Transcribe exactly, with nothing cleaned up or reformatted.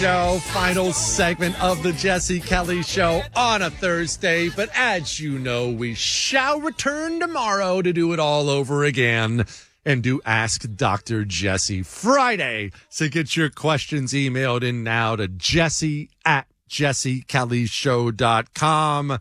Show, final segment of the Jesse Kelly Show on a Thursday. But as you know, we shall return tomorrow to do it all over again and do Ask Doctor Jesse Friday. So get your questions emailed in now to Jesse at jesse kelly show dot com.